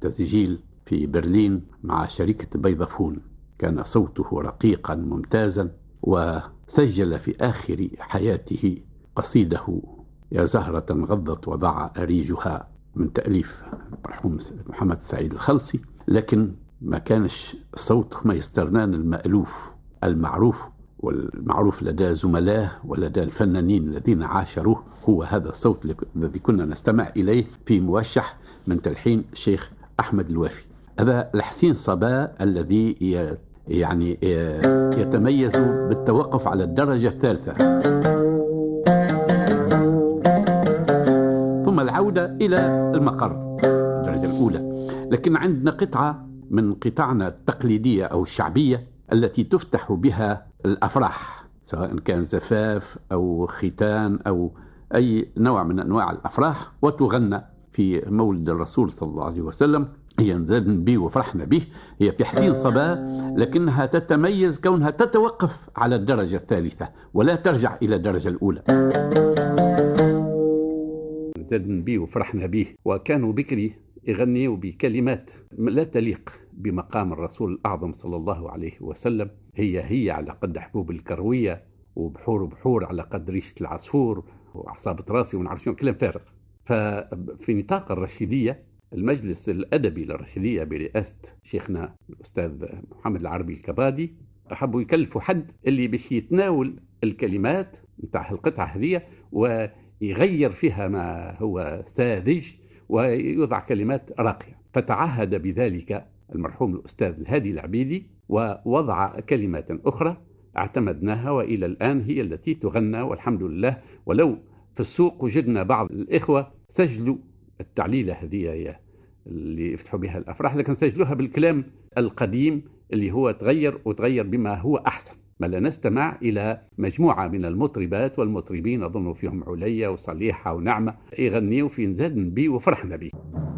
التسجيل في برلين مع شركة فودافون. كان صوته رقيقا ممتازا، وسجل في آخر حياته قصيده يا زهرة غضت وضع أريجها من تأليف المرحوم محمد سعيد الخلصي. لكن ما كانش صوت مايسترنان المألوف المعروف والمعروف لدى زملائه ولدى الفنانين الذين عاشروه هو هذا الصوت الذي كنا نستمع إليه في موشح من تلحين الشيخ أحمد الوافي. هذا لحسين صبا الذي يعني يتميز بالتوقف على الدرجة الثالثة ثم العودة إلى المقر الدرجة الأولى. لكن عندنا قطعة من قطعنا التقليدية أو الشعبية التي تفتح بها الأفراح، سواء كان زفاف أو ختان أو أي نوع من أنواع الأفراح، وتغنى في مولد الرسول صلى الله عليه وسلم. هي نزادن به وفرحنا به، هي في حسين صبا، لكنها تتميز كونها تتوقف على الدرجة الثالثة ولا ترجع إلى الدرجة الأولى. نزادن به وفرحنا به، وكانوا بكري يغنيوا بكلمات لا تليق بمقام الرسول الأعظم صلى الله عليه وسلم. هي على قد حبوب الكروية، وبحور على قد ريشة العصفور، وعصابة راسي ونعرف شنو، كلام فارغ. ففي نطاق الرشيدية، المجلس الأدبي للرشيدية برئاسة شيخنا الأستاذ محمد العربي الكبادي حبوا يكلفوا حد اللي باش يتناول الكلمات نتاع القطعة هذه ويغير فيها ما هو ساذج ويوضع كلمات راقية. فتعهد بذلك المرحوم الأستاذ الهادي العبيدي ووضع كلمات أخرى اعتمدناها، وإلى الآن هي التي تغنى والحمد لله. ولو في السوق وجدنا بعض الإخوة سجلوا التعليلة هذه اللي يفتحوا بها الأفراح، لكن سجلوها بالكلام القديم اللي هو تغير بما هو أحسن. ما لا نستمع إلى مجموعة من المطربات والمطربين، أظن فيهم عليا وصليحة ونعمة، يغنيوا في نزادن بي وفرحنا بي.